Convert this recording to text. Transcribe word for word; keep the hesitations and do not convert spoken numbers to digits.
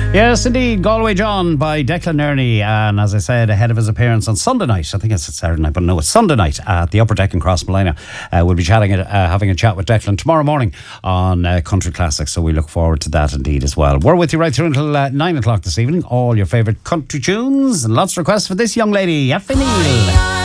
Yes, indeed. Galway John by Declan Nerney. And as I said, ahead of his appearance on Sunday night, I think it's Saturday night, but no, it's Sunday night at the Upper Deck in Crossmolina. Uh, we'll be chatting, uh, having a chat with Declan tomorrow morning on uh, Country Classics. So we look forward to that indeed as well. We're with you right through until uh, nine o'clock this evening. All your favourite country tunes and lots of requests for this young lady, Effie Neal.